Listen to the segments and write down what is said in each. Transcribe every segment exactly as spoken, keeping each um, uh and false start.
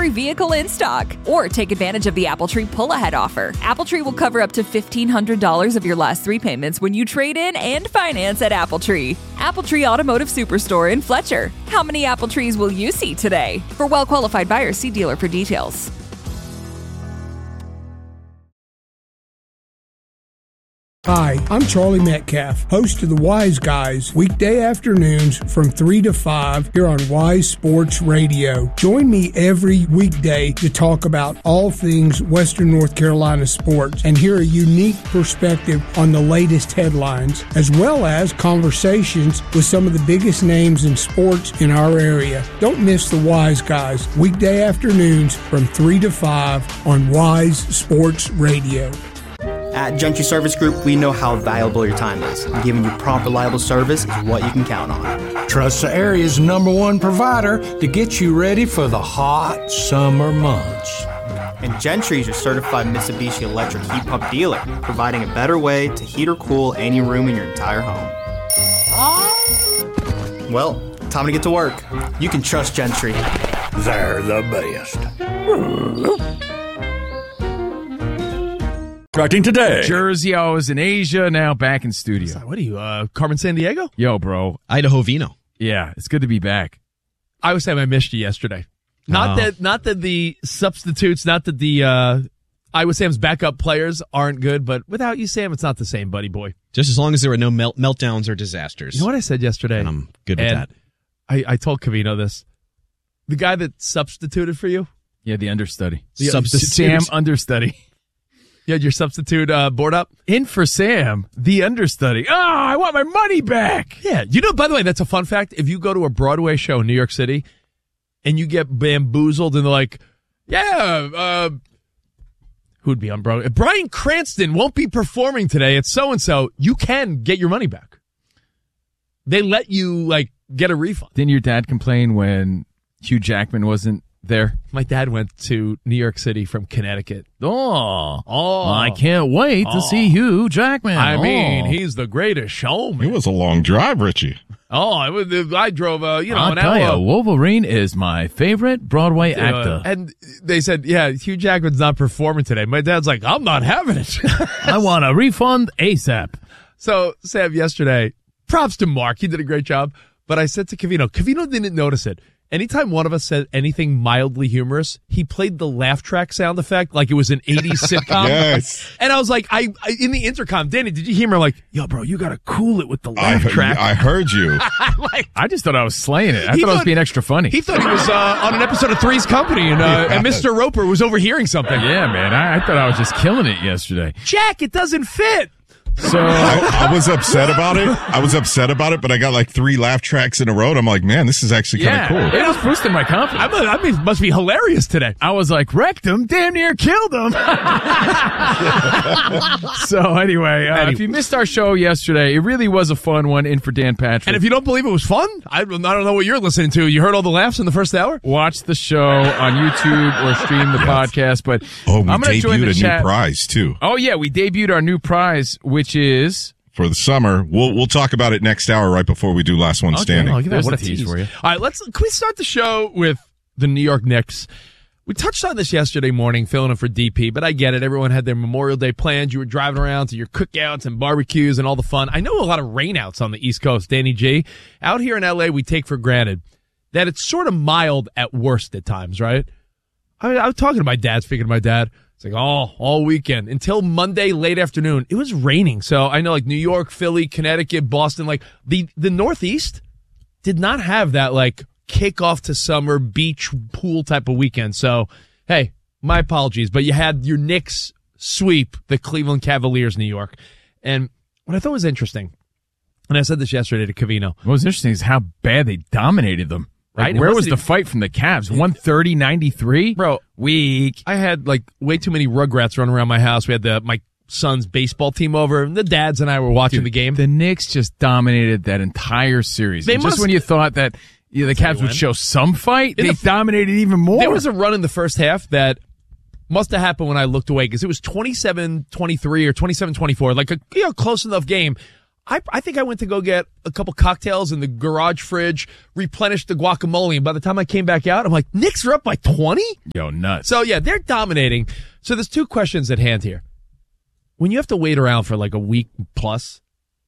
every vehicle in stock. Or take advantage of the AppleTree pull-ahead offer. AppleTree will cover up to fifteen hundred dollars of your last three payments when you trade in and finance at AppleTree. AppleTree Automotive Superstore in Fletcher. How many AppleTrees will you see today? For well-qualified buyers, see dealer for details. Hi, I'm Charlie Metcalf, host of the Wise Guys, weekday afternoons from three to five here on Wise Sports Radio. Join me every weekday to talk about all things Western North Carolina sports and hear a unique perspective on the latest headlines, as well as conversations with some of the biggest names in sports in our area. Don't miss the Wise Guys, weekday afternoons from three to five on Wise Sports Radio. At Gentry Service Group, we know how valuable your time is, and giving you prompt, reliable service is what you can count on. Trust the area's number one provider to get you ready for the hot summer months. And Gentry is your certified Mitsubishi electric heat pump dealer, providing a better way to heat or cool any room in your entire home. Well, time to get to work. You can trust Gentry. They're the best. Starting today. Jersey, I was in Asia, now back in studio. What are you, uh, Carmen Sandiego? Yo, bro. Idaho Vino. Yeah, it's good to be back. I was saying I missed you yesterday. Not Oh. that, not that the substitutes, not that the, uh, Iowa Sam's backup players aren't good, but without you, Sam, it's not the same, buddy boy. Just as long as there were no melt- meltdowns or disasters. You know what I said yesterday? And I'm good with and that. I, I told Cavino this. The guy that substituted for you? Yeah, the understudy. The, Substitute. the Sam understudy. You had your substitute uh, board up? In for Sam, the understudy. Oh, I want my money back. Yeah. You know, by the way, that's a fun fact. If you go to a Broadway show in New York City and you get bamboozled and they're like, yeah, uh, who'd be on Broadway? Bryan Cranston won't be performing today. It's so-and-so. You can get your money back. They let you, like, get a refund. Didn't your dad complain when Hugh Jackman wasn't there? My dad went to New York City from Connecticut. Oh, oh! I can't wait oh. to see Hugh Jackman. I oh. mean, he's the greatest showman. It was a long drive, Richie. Oh, it was, I drove, uh, you know, I'll an tell hour. you, Wolverine is my favorite Broadway Uh, actor. and they said, yeah, Hugh Jackman's not performing today. My dad's like, I'm not having it. I want a refund ASAP. So, Sam, yesterday, props to Mark. He did a great job. But I said to Cavino, Cavino didn't notice it. Anytime one of us said anything mildly humorous, he played the laugh track sound effect like it was an eighties sitcom. Yes. And I was like, I, I in the intercom, Danny, did you hear me? I'm like, yo, bro, you got to cool it with the laugh I, track. I heard you. like, I just thought I was slaying it. I He thought I was thought- being extra funny. he thought he was uh, on an episode of Three's Company, and, uh, and Mister Roper was overhearing something. yeah, man. I, I thought I was just killing it yesterday. Jack, it doesn't fit. So I, I was upset about it. I was upset about it, but I got like three laugh tracks in a row. And I'm like, man, this is actually kind yeah, of cool. it was boosting my confidence. I, I mean, it must be hilarious today. I was like, wrecked him, damn near killed him. so anyway, uh, Anyway. if you missed our show yesterday, it really was a fun one in for Dan Patrick. And if you don't believe it was fun, I, I don't know what you're listening to. You heard all the laughs in the first hour? watch the show on YouTube or stream the podcast. But Oh, we I'm gonna join debuted the a chat. new prize too Oh yeah, we debuted our new prize, which is for the summer. We'll we'll talk about it next hour, right before we do last one standing. Oh, look at that. There's What a the tease tease for you. All right, let's can we start the show with the New York Knicks. We touched on this yesterday morning, filling in for D P, but I get it. Everyone had their Memorial Day plans. You were driving around to your cookouts and barbecues and all the fun. I know a lot of rainouts on the East Coast, Danny G. Out here in L A, we take for granted that it's sort of mild at worst at times, right? I, mean, I was talking to my dad, speaking to my dad. It's like, oh, all weekend until Monday late afternoon. It was raining. So I know like New York, Philly, Connecticut, Boston, like the, the Northeast did not have that like kickoff to summer beach pool type of weekend. So, hey, my apologies, but you had your Knicks sweep the Cleveland Cavaliers, New York. And what I thought was interesting, and I said this yesterday to Cavino. What was interesting is how bad they dominated them. Like, Right? It where was wasn't the fight from the Cavs? one thirty ninety-three? Bro, weak. I had like way too many Rugrats running around my house. We had the my son's baseball team over, and the dads and I were watching Dude, the game. The Knicks just dominated that entire series. They And just must- when you thought that you know, the Cavs when. would show some fight, In they the- dominated even more. There was a run in the first half that must have happened when I looked away because it was twenty-seven twenty-three or twenty-seven twenty-four, like a you know close enough game. I, I think I went to go get a couple cocktails in the garage fridge, replenished the guacamole, and by the time I came back out, I'm like, Knicks are up by twenty? Yo, nuts. So, yeah, they're dominating. So there's two questions at hand here. When you have to wait around for like a week plus,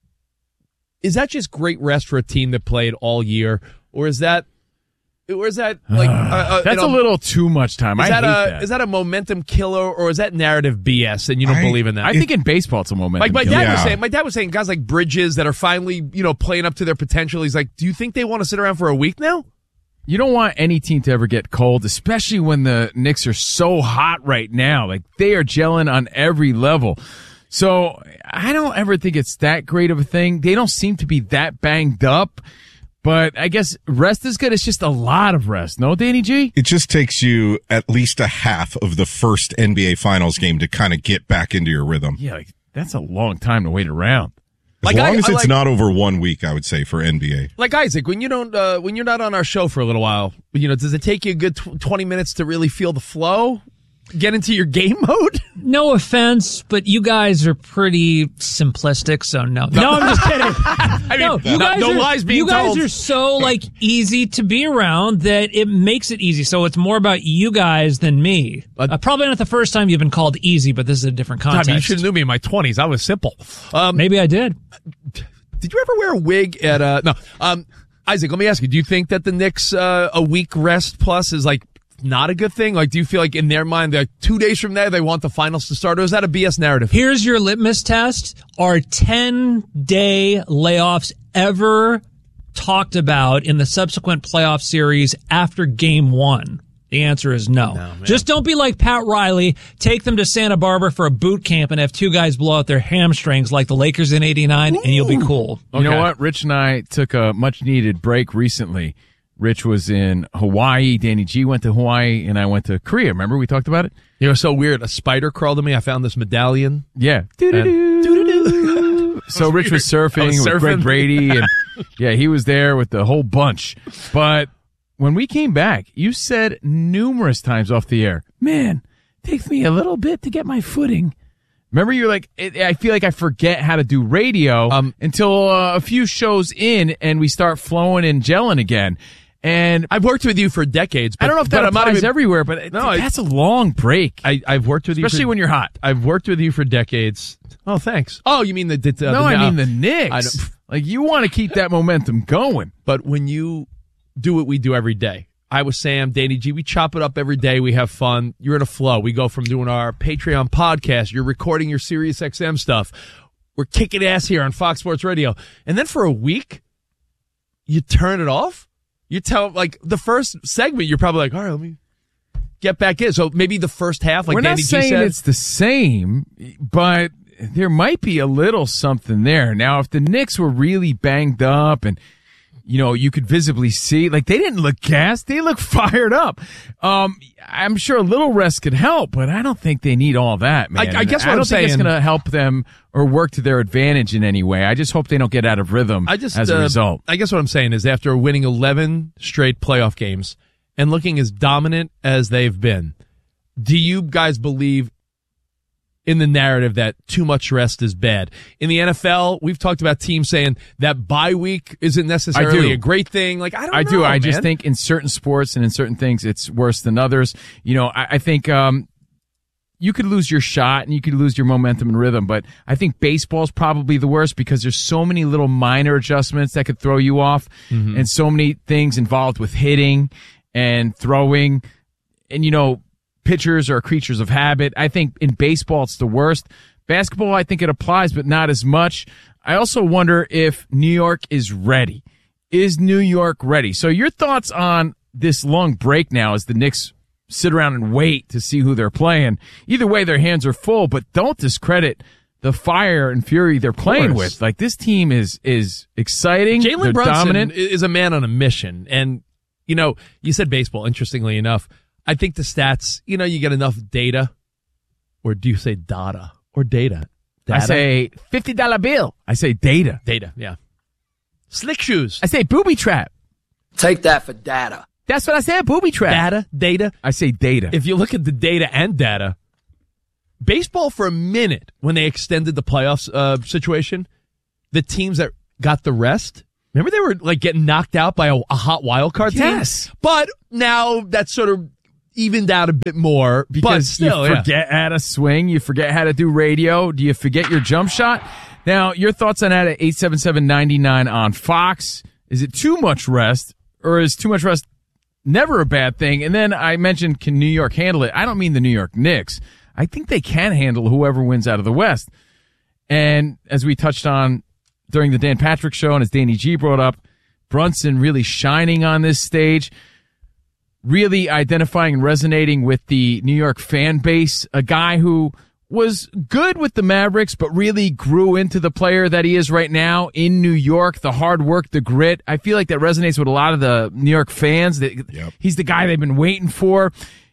is that just great rest for a team that played all year, or is that Or is that like uh, uh, that's you know, a little too much time? Is I that hate a that. is that a momentum killer, or is that narrative B S and you don't I- believe in that? I think in baseball it's a momentum. like my killer. dad was Yeah. saying, my dad was saying guys like Bridges that are finally you know playing up to their potential. He's like, do you think they want to sit around for a week now? You don't want any team to ever get cold, especially when the Knicks are so hot right now. Like they are gelling on every level. So I don't ever think it's that great of a thing. They don't seem to be that banged up. But I guess rest is good. It's just a lot of rest. No, Danny G? It just takes you at least a half of the first N B A Finals game to kind of get back into your rhythm. Yeah, like, that's a long time to wait around. As Like, long I- as I it's like- not over one week, I would say, for N B A. Like Isaac, when you don't uh, when you're not on our show for a little while, you know, does it take you a good tw- twenty minutes to really feel the flow? Get into your game mode? No offense, but you guys are pretty simplistic, so no. No, I'm just kidding. I mean, no, you no, guys no are, lies being You guys told. are so like easy to be around that it makes it easy. So it's more about you guys than me. Uh, probably not the first time you've been called easy, but this is a different I context. mean, you should have knew me in my twenties. I was simple. Um, Maybe I did. Did you ever wear a wig at uh no? Um, Isaac, let me ask you: do you think that the Knicks uh, a week rest plus is like not a good thing? Like, do you feel like in their mind that two days from there they want the finals to start, or is that a B S narrative? Here's your litmus test. Are ten-day layoffs ever talked about in the subsequent playoff series after game one? The answer is no. Just don't be like Pat Riley. Take them to Santa Barbara for a boot camp and have two guys blow out their hamstrings like the Lakers in eighty-nine, and you'll be cool. You know what? Rich and I took a much needed break recently. Rich was in Hawaii. Danny G went to Hawaii, and I went to Korea. Remember we talked about it? You know, so weird. A spider crawled to me. I found this medallion. Yeah. And- So Rich was surfing I was with Greg surfing. Brady, and yeah, he was there with the whole bunch. But when we came back, you said numerous times off the air, man, takes me a little bit to get my footing. Remember, you're like, it, I feel like I forget how to do radio Um, until uh, a few shows in and we start flowing and gelling again. And I've worked with you for decades. But, I don't know if but that I'm not applies even- everywhere, but No, no, I- that's a long break. I, I've worked with you, Especially for, when you're hot. I've worked with you for decades. Oh, thanks. Oh, you mean the? the, the no, the, I mean the I Knicks. don't- Like, you want to keep that momentum going. But when you do what we do every day, I was Sam, Danny G, we chop it up every day. We have fun. You're in a flow. We go from doing our Patreon podcast. You're recording your Sirius X M stuff. We're kicking ass here on Fox Sports Radio. And then for a week, you turn it off. You tell, like, the first segment, you're probably like, all right, let me get back in. So maybe the first half, like We're Danny not G saying said. it's the same, but there might be a little something there. Now, if the Knicks were really banged up and, you know, you could visibly see, like, they didn't look gassed. They look fired up. Um, I'm sure a little rest could help, but I don't think they need all that, man. I- I guess what I don't I'm think it's saying- going to help them or work to their advantage in any way. I just hope they don't get out of rhythm I just, as a uh, result. I guess what I'm saying is after winning eleven straight playoff games and looking as dominant as they've been, do you guys believe in the narrative that too much rest is bad? In the N F L, we've talked about teams saying that bye week isn't necessarily do. a great thing. Like, I don't I know, do. I man. just think in certain sports and in certain things, it's worse than others. You know, I, I think um, you could lose your shot and you could lose your momentum and rhythm, but I think baseball is probably the worst because there's so many little minor adjustments that could throw you off, Mm-hmm. and so many things involved with hitting and throwing, and you know, pitchers are creatures of habit. I think in baseball it's the worst. Basketball, I think it applies, but not as much. I also wonder if New York is ready. Is New York ready? So your thoughts on this long break now as the Knicks sit around and wait to see who they're playing? Either way, their hands are full, but don't discredit the fire and fury they're playing course. with. Like, this team is is exciting. They're Jalen Brunson dominant. is a man on a mission. And, you know, you said baseball, interestingly enough. I think the stats, you know, you get enough data. Or do you say data? Or data? I Data? say fifty dollar bill. I say data. Data, yeah. Slick shoes. I say booby trap. Take that for data. That's what I said, booby trap. Data, data. I say data. If you look at the data and data, baseball for a minute, when they extended the playoffs uh, situation, the teams that got the rest, remember they were like getting knocked out by a, a hot wild card team? Yes. But now that's sort of evened out a bit more. Because but still, you yeah. forget how to swing. You forget how to do radio. Do you forget your jump shot? Now, your thoughts on that at eight seven seven, nine nine on Fox. Is it too much rest, or is too much rest never a bad thing? And then I mentioned, can New York handle it? I don't mean the New York Knicks. I think they can handle whoever wins out of the West. And as we touched on during the Dan Patrick show, and as Danny G brought up, Brunson really shining on this stage, really identifying and resonating with the New York fan base, a guy who was good with the Mavericks, but really grew into the player that he is right now in New York, the hard work, the grit. I feel like that resonates with a lot of the New York fans. That yep. He's the guy they've been waiting for,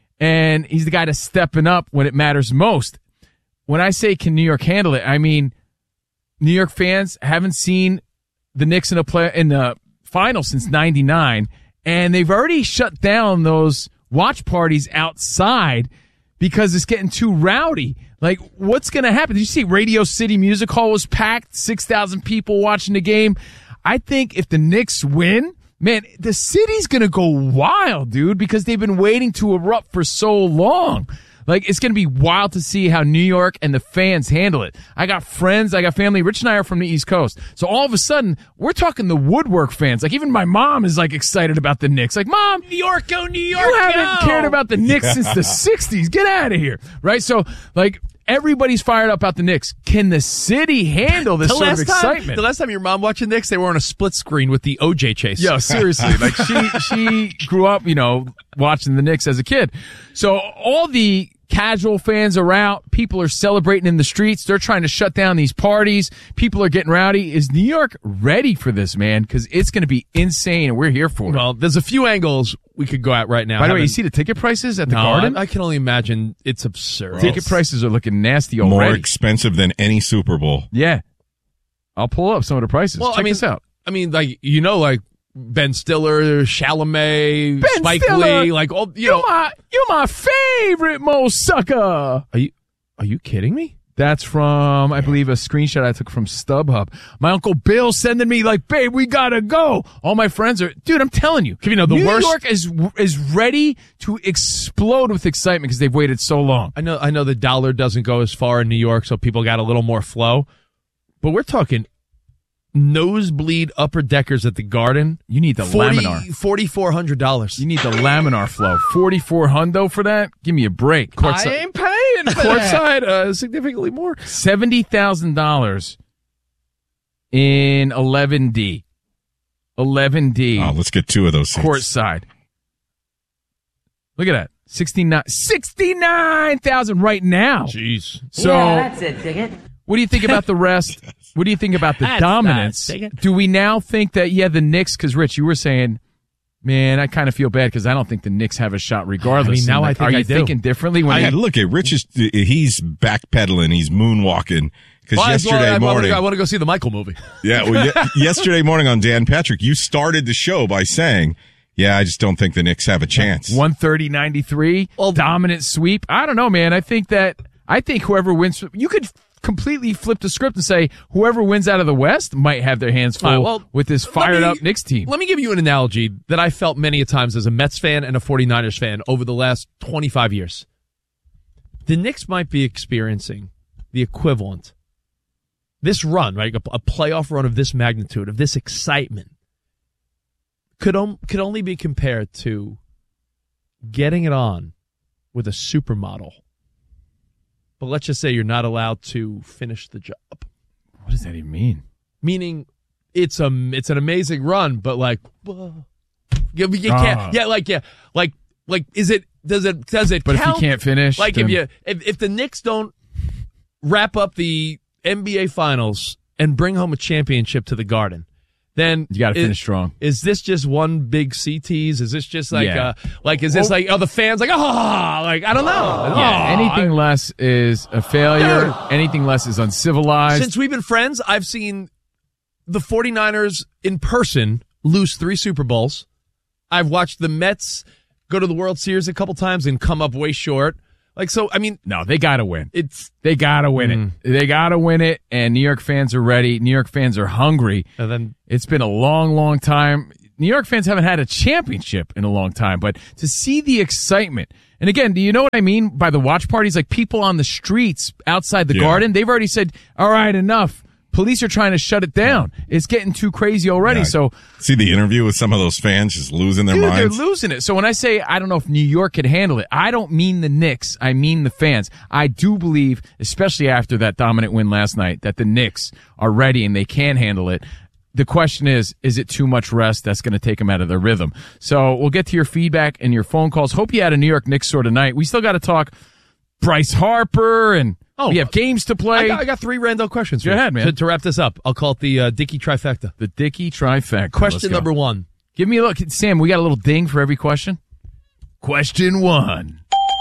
and he's the guy that's stepping up when it matters most. When I say can New York handle it, I mean New York fans haven't seen the Knicks in a play in the final since ninety-nine, and they've already shut down those watch parties outside because it's getting too rowdy. Like, what's going to happen? Did you see Radio City Music Hall was packed, six thousand people watching the game? I think if the Knicks win, man, the city's going to go wild, dude, because they've been waiting to erupt for so long. Like, it's going to be wild to see how New York and the fans handle it. I got friends, I got family. Rich and I are from the East Coast. So all of a sudden, we're talking the woodwork fans. Like, even my mom is, like, excited about the Knicks. Like, Mom, New York, go New York, you haven't go! cared about the Knicks since the sixties. Get out of here. Right? So, like, everybody's fired up about the Knicks. Can the city handle this the sort of last time, excitement? The last time your mom watched the Knicks, they were on a split screen with the O J chase. Yo, seriously. Like, she, she grew up, you know, watching the Knicks as a kid. So all the casual fans are out. People are celebrating in the streets. They're trying to shut down these parties. People are getting rowdy. Is New York ready for this, man? Because it's going to be insane, and we're here for it. Well, there's a few angles we could go at right now. By the way, Haven't- you see the ticket prices at the no, Garden? I, I can only imagine it's absurd. Ticket prices are looking nasty already. More expensive than any Super Bowl. Yeah. I'll pull up some of the prices. Well, Check I mean, this out. I mean, like, you know, like Ben Stiller, Chalamet, Ben Spike Stiller, Lee, like all you You're know. my, you're my favorite Mo sucker. Are you are you kidding me? That's from, I believe, a screenshot I took from StubHub. My Uncle Bill sending me like, babe, we gotta go. All my friends are, dude, I'm telling you. You know, the New worst- York is is ready to explode with excitement because they've waited so long. I know I know the dollar doesn't go as far in New York, so people got a little more flow. But we're talking nosebleed upper deckers at the Garden. You need the laminar. forty-four hundred dollars. You need the laminar flow. forty-four hundo for that? Give me a break. I ain't paying for courtside uh, significantly more. seventy thousand dollars in eleven D. eleven D. Oh, let's get two of those seats. Courtside. Look at that. sixty-nine sixty-nine thousand right now. Jeez. So Yeah, that's it, ticket. what do you think about the rest? What do you think about the That's dominance? not ticket. Do we now think that, yeah, the Knicks, because Rich, you were saying, man, I kind of feel bad because I don't think the Knicks have a shot regardless. I mean, now And, I like, think Are I you do. thinking differently? When I, they- look at Rich is he's backpedaling, he's moonwalking because Well, as well, yesterday I wanna morning, go- I want to go see the Michael movie. yeah, well, ye- yesterday morning on Dan Patrick, you started the show by saying, "Yeah, I just don't think the Knicks have a chance." one thirty ninety-three, Well- dominant sweep. I don't know, man. I think that, I think whoever wins, you could completely flip the script and say whoever wins out of the West might have their hands full All right, well, with this let fired me- up Knicks team. Let me give you an analogy that I felt many a times as a Mets fan and a 49ers fan over the last twenty-five years. The Knicks might be experiencing the equivalent. This run, right, a, a playoff run of this magnitude, of this excitement, could, om- could only be compared to getting it on with a supermodel. But let's just say you're not allowed to finish the job. What does that even mean? Meaning, it's a it's an amazing run, but like, whoa. you, you Ah. can't. Yeah, like yeah, like like is it does it does it? But if count? you can't finish, like then- if you if, if the Knicks don't wrap up the N B A Finals and bring home a championship to the Garden, then You gotta is- finish strong. Is this just one big C tease? Is this just like Yeah. uh like is this Well- like oh the fans like oh like I don't know Yeah, Oh, anything I- less is a failure. Dude. Anything less is uncivilized. Since we've been friends, I've seen the 49ers in person lose three Super Bowls. I've watched the Mets go to the World Series a couple times and come up way short. Like, so, I mean. No, they got to win. It's They got to win Mm. it. They got to win it, and New York fans are ready. New York fans are hungry. And then It's been a long, long time. New York fans haven't had a championship in a long time, but to see the excitement. And again, do you know what I mean by the watch parties? Like people on the streets outside the Yeah. Garden, they've already said, all right, enough. Police are trying to shut it down. It's getting too crazy already. Yeah, So see the interview with some of those fans just losing their Dude, minds. they're losing it. So when I say I don't know if New York could handle it, I don't mean the Knicks. I mean the fans. I do believe, especially after that dominant win last night, that the Knicks are ready and they can handle it. The question is, is it too much rest that's going to take them out of their rhythm? So we'll get to your feedback and your phone calls. Hope you had a New York Knicks sort of night. We still got to talk Bryce Harper, and Oh, we have games to play. I got, I got three random questions. Go for you. ahead, man. To, to wrap this up, I'll call it the uh, Dickey trifecta. The Dickey trifecta. Question Let's go. number one. Give me a look. Sam, we got a little ding for every question. Question one.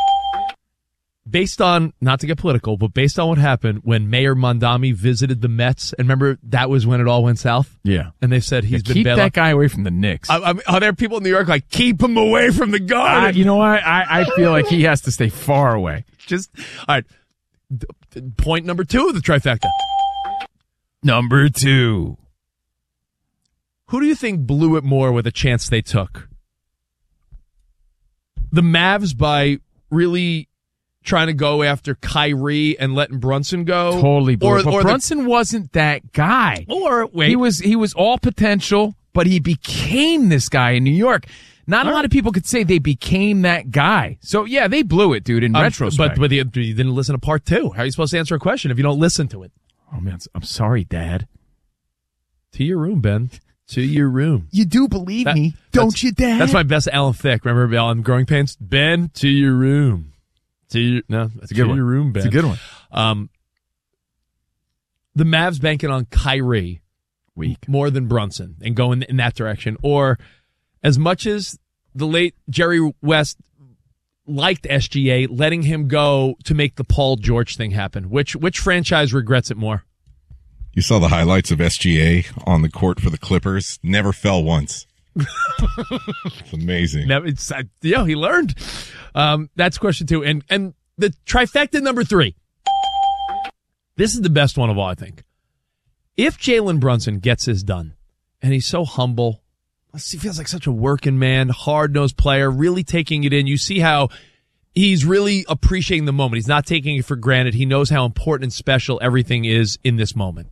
Based on, not to get political, but based on what happened when Mayor Mondami visited the Mets, and remember that was when it all went south? Yeah. And they said he's Yeah, been keep bailed that out. guy away from the Knicks. I, I mean, are there people in New York like, keep him away from the I, Garden? you know what? I, I feel like he has to stay far away. Just, all right. D- d- Point number two of the trifecta. Number two. Who do you think blew it more with a chance they took? The Mavs by really trying to go after Kyrie and letting Brunson go? Totally blew Or, it. But or the- Brunson wasn't that guy. or, wait. He was he was all potential, but he became this guy in New York. Not a lot of people could say they became that guy. So, yeah, they blew it, dude, in Um, retrospect. But, but you, you didn't listen to part two. How are you supposed to answer a question if you don't listen to it? oh, man, I'm sorry, Dad. To your room, Ben. To your room. You do believe That- me, that's- don't you, Dad? That's my best Alan Thicke. Remember Alan Growing Pains? Ben, to your room. To your, no, that's a good to one. your room, Ben. It's a good one. Um, the Mavs banking on Kyrie Weak. more than Brunson and going in that direction. Or as much as the late Jerry West liked S G A, letting him go to make the Paul George thing happen. Which which franchise regrets it more? You saw the highlights of S G A on the court for the Clippers. Never fell once. It's amazing. Never, it's, uh, yeah, he learned. Um, that's question two. And and the trifecta number three. This is the best one of all, I think. If Jalen Brunson gets his done, and he's so humble, he feels like such a working man, hard-nosed player, really taking it in. You see how he's really appreciating the moment. He's not taking it for granted. He knows how important and special everything is in this moment.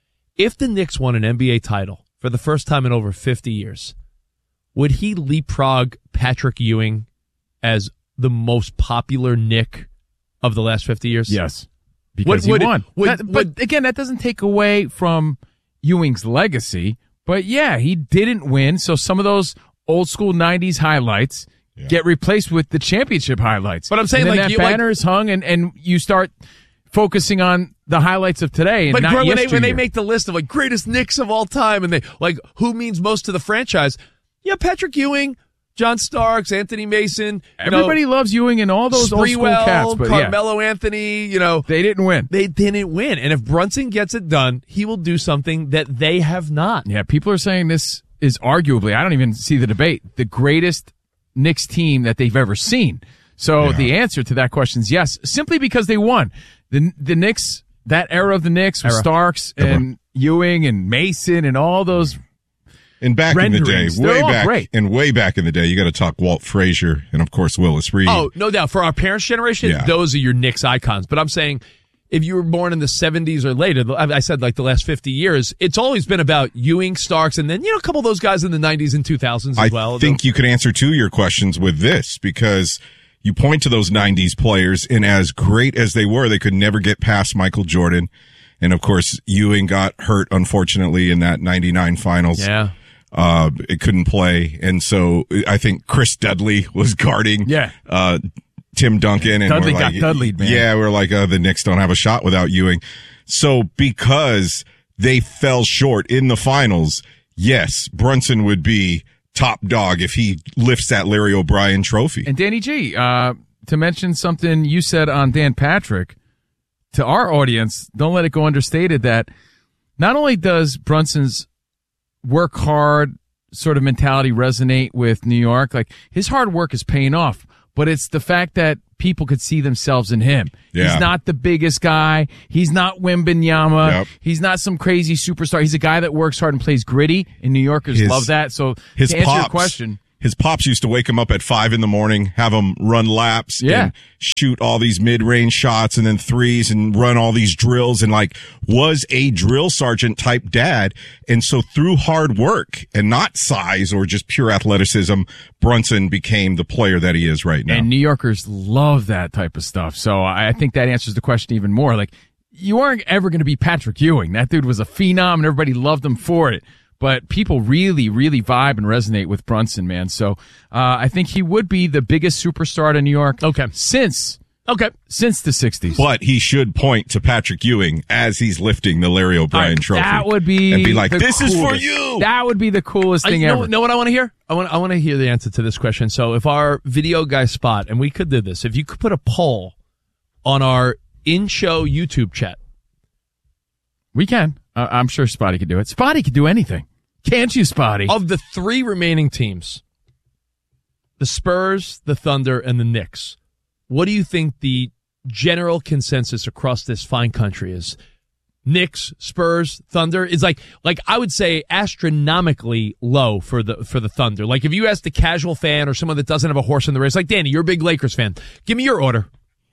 If the Knicks won an N B A title for the first time in over fifty years, would he leapfrog Patrick Ewing as the most popular Knick of the last fifty years? Yes. Because Would- he would- won. would- That- would- but again, that doesn't take away from Ewing's legacy. But yeah, he didn't win. So some of those old school nineties highlights Yeah. get replaced with the championship highlights. But I'm saying, and then like, that you- like- banner is hung, and, and you start focusing on the highlights of today and But not when they, when they yesteryear. make the list of like greatest Knicks of all time, and they like who means most to the franchise, yeah, Patrick Ewing, John Starks, Anthony Mason, you know, Everybody loves Ewing and all those old school Sprewell, cats, but yeah, Carmelo Anthony, you know, they didn't win. they didn't win. And if Brunson gets it done, he will do something that they have not. Yeah, people are saying this is arguably, I don't even see the debate, the greatest Knicks team that they've ever seen. So Yeah. the answer to that question is yes, simply because they won. The the Knicks, that era of the Knicks with Era. Starks and Ewing and Mason and all those. And back in the day, renderings. They're way all back, great. and way back in the day, you got to talk Walt Frazier and of course Willis Reed. Oh, no doubt. For our parents' generation, Yeah. those are your Knicks icons. But I'm saying if you were born in the seventies or later, I I said like the last fifty years, it's always been about Ewing, Starks, and then, you know, a couple of those guys in the nineties and two thousands as I well. think you could answer two of your questions with this because you point to those nineties players, and as great as they were, they could never get past Michael Jordan. And of course, Ewing got hurt, unfortunately, in that ninety-nine finals. Yeah. Uh, it couldn't play. And so I think Chris Dudley was guarding, Yeah. uh, Tim Duncan. And Dudley we're got like, Dudley'd, man. Yeah, we're like, uh, the Knicks don't have a shot without Ewing. So because they fell short in the finals, yes, Brunson would be top dog if he lifts that Larry O'Brien trophy. And Danny G, uh, to mention something you said on Dan Patrick, to our audience, don't let it go understated that not only does Brunson's work hard sort of mentality resonate with New York, like his hard work is paying off, but it's the fact that people could see themselves in him. Yeah. He's not the biggest guy. He's not Wembanyama. Yep. He's not some crazy superstar. He's a guy that works hard and plays gritty, and New Yorkers His- love that. So His to answer pops, your question, his pops used to wake him up at five in the morning, have him run laps Yeah. and shoot all these mid-range shots and then threes and run all these drills and like was a drill sergeant type dad. And so through hard work and not size or just pure athleticism, Brunson became the player that he is right now. and New Yorkers love that type of stuff. So I think that answers the question even more. Like, you aren't ever going to be Patrick Ewing. That dude was a phenom, and everybody loved him for it. But people really, really vibe and resonate with Brunson, man. So uh, I think he would be the biggest superstar to New York. Okay. Since Okay. since the sixties. But he should point to Patrick Ewing as he's lifting the Larry O'Brien trophy. That would be and be like, the "This is for coolest. you." That would be the coolest I, thing you know, ever. know what I want to hear? I want I want to hear the answer to this question. So if our video guy Spot, and we could do this, if you could put a poll on our in-show YouTube chat. We can. Uh, I'm sure Spotty could do it. Spotty could do anything. Can't you, Spotty? Of the three remaining teams, the Spurs, the Thunder, and the Knicks, what do you think the general consensus across this fine country is? Knicks, Spurs, Thunder is like like I would say astronomically low for the for the Thunder. Like if you ask the casual fan or someone that doesn't have a horse in the race, like Danny, you're a big Lakers fan. Give me your order.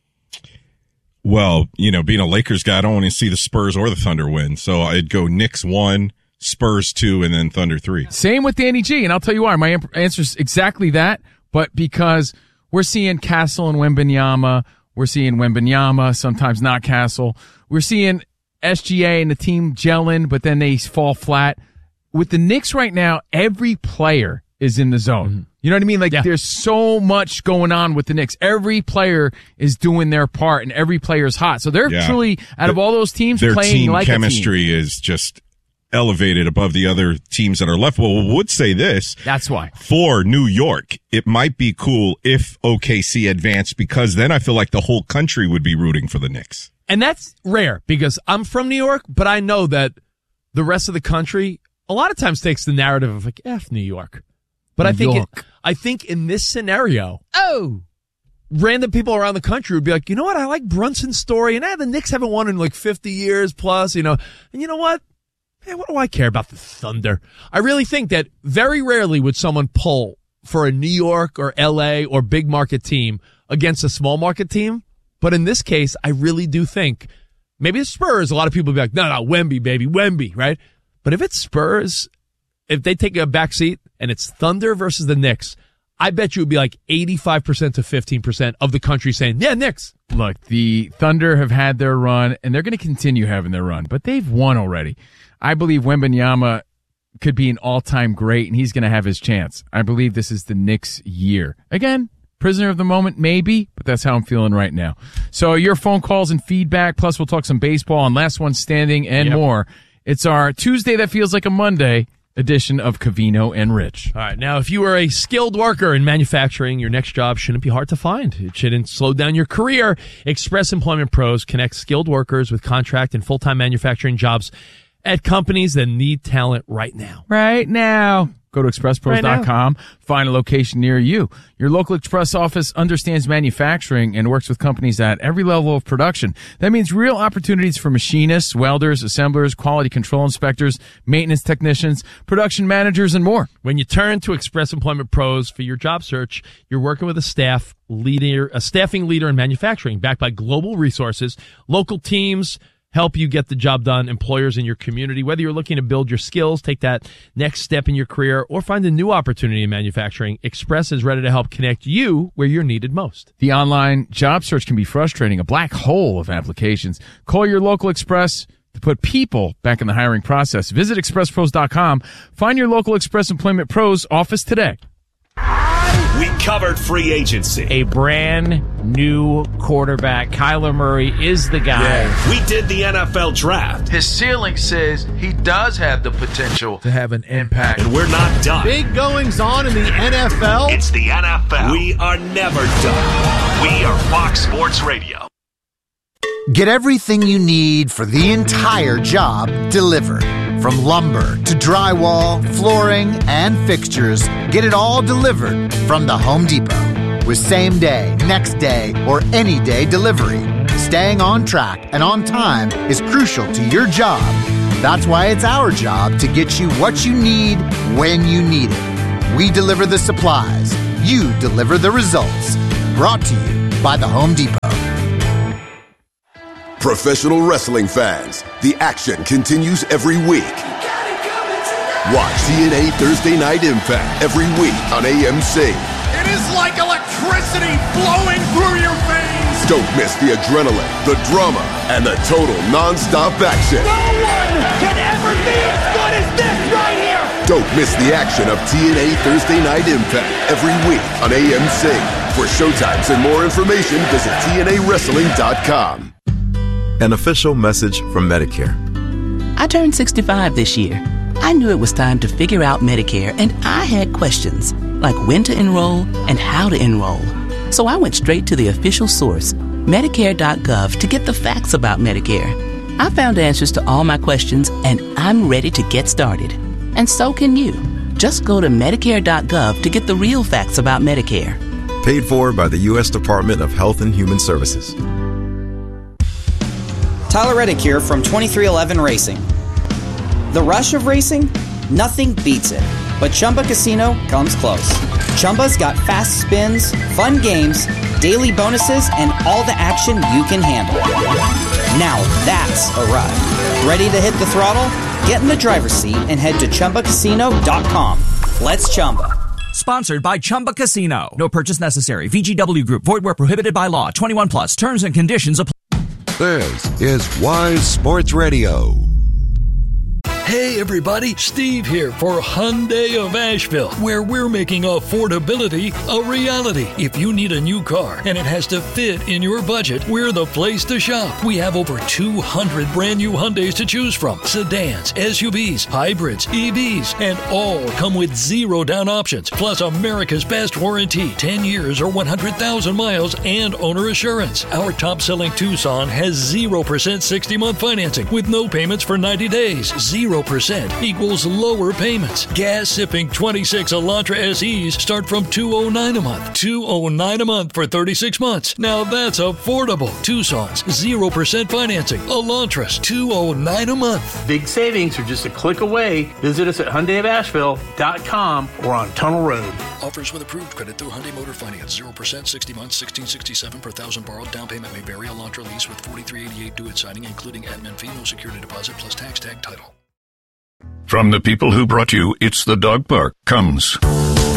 Well, you know, being a Lakers guy, I don't want to see the Spurs or the Thunder win. So I'd go Knicks one, Spurs two, and then Thunder three. Same with Danny G, and I'll tell you why. My answer is exactly that, but because we're seeing Castle and Wembanyama, we're seeing Wembanyama, sometimes not Castle. We're seeing S G A and the team gelling, but then they fall flat. With the Knicks right now, every player is in the zone. Mm-hmm. You know what I mean? Like, yeah. There's so much going on with the Knicks. Every player is doing their part, and every player is hot. So they're yeah. truly, out the, of all those teams, their playing team like chemistry a team. is just elevated above the other teams that are left. Well, we would say this. That's why. For New York, it might be cool if O K C advanced, because then I feel like the whole country would be rooting for the Knicks. And that's rare because I'm from New York, but I know that the rest of the country a lot of times takes the narrative of like, F New York. But New I think it, I think in this scenario, oh, random people around the country would be like, you know what? I like Brunson's story, and eh, the Knicks haven't won in like fifty years plus, you know. And you know what? Man, what do I care about the Thunder? I really think that very rarely would someone pull for a New York or L A or big market team against a small market team. But in this case, I really do think maybe the Spurs, a lot of people would be like, no, no, Wemby, baby, Wemby, right? But if it's Spurs, if they take a back seat and it's Thunder versus the Knicks, I bet you it would be like eighty-five percent to fifteen percent of the country saying, yeah, Knicks. Look, the Thunder have had their run, and they're going to continue having their run, but they've won already. I believe Wembanyama could be an all-time great, and he's going to have his chance. I believe this is the Knicks' year. Again, prisoner of the moment, maybe, but that's how I'm feeling right now. So your phone calls and feedback, plus we'll talk some baseball and last one standing and yep. more. It's our Tuesday that feels like a Monday edition of Covino and Rich. All right. Now, if you are a skilled worker in manufacturing, your next job shouldn't be hard to find. It shouldn't slow down your career. Express Employment Pros connects skilled workers with contract and full-time manufacturing jobs at companies that need talent right now. Right now. Go to express pros dot com, right, find a location near you. Your local Express office understands manufacturing and works with companies at every level of production. That means real opportunities for machinists, welders, assemblers, quality control inspectors, maintenance technicians, production managers, and more. When you turn to Express Employment Pros for your job search, you're working with a staff leader, a staffing leader in manufacturing, backed by global resources, local teams, help you get the job done, employers in your community. Whether you're looking to build your skills, take that next step in your career, or find a new opportunity in manufacturing, Express is ready to help connect you where you're needed most. The online job search can be frustrating, a black hole of applications. Call your local Express to put people back in the hiring process. Visit express pros dot com. Find your local Express Employment Pros office today. We covered free agency. A brand new quarterback. Kyler Murray is the guy. Yeah. We did the N F L draft. His ceiling says he does have the potential to have an impact. And we're not done. Big goings on in the N F L. It's the N F L. We are never done. We are Fox Sports Radio. Get everything you need for the entire job delivered. From lumber to drywall, flooring, and fixtures, get it all delivered from the Home Depot. with same day, next day, or any day delivery. Staying on track and on time is crucial to your job. That's why it's our job to get you what you need when you need it. We deliver the supplies. You deliver the results. Brought to you by the Home Depot. Professional wrestling fans, the action continues every week. Watch T N A Thursday Night Impact every week on A M C. It is like electricity flowing through your veins. Don't miss the adrenaline, the drama, and the total non-stop action. No one can ever be as good as this right here. Don't miss the action of T N A Thursday Night Impact every week on A M C. For showtimes and more information, visit T N A wrestling dot com. An official message from Medicare. I turned sixty-five this year. I knew it was time to figure out Medicare, and I had questions, like when to enroll and how to enroll. So I went straight to the official source, Medicare dot gov, to get the facts about Medicare. I found answers to all my questions, and I'm ready to get started. And so can you. Just go to Medicare dot gov to get the real facts about Medicare. Paid for by the U S Department of Health and Human Services. Tyler Reddick here from twenty-three eleven Racing. The rush of racing? Nothing beats it. But Chumba Casino comes close. Chumba's got fast spins, fun games, daily bonuses, and all the action you can handle. Now that's a ride. Ready to hit the throttle? Get in the driver's seat and head to Chumba Casino dot com. Let's Chumba. Sponsored by Chumba Casino. No purchase necessary. V G W Group. Void where prohibited by law. twenty-one plus. Terms and conditions apply. This is Wise Sports Radio. Hey everybody, Steve here for Hyundai of Asheville, where we're making affordability a reality. If you need a new car and it has to fit in your budget, we're the place to shop. We have over two hundred brand new Hyundais to choose from. Sedans, S U Vs, hybrids, E Vs, and all come with zero down options. Plus America's best warranty, ten years or one hundred thousand miles and owner assurance. Our top selling Tucson has zero percent sixty month financing with no payments for ninety days. zero percent equals lower payments. Gas sipping twenty-six Elantra S Es start from two hundred nine dollars a month. two hundred nine dollars a month for thirty-six months. Now that's affordable. Tucson's zero percent financing. Elantra's two hundred nine dollars a month. Big savings are just a click away. Visit us at Hyundai of Asheville dot com or on Tunnel Road. Offers with approved credit through Hyundai Motor Finance. zero percent, sixty months, sixteen sixty-seven per thousand borrowed. Down payment may vary. Elantra lease with forty-three eighty-eight due at signing, including admin fee, no security deposit, plus tax tag title. From the people who brought you It's the Dog Park comes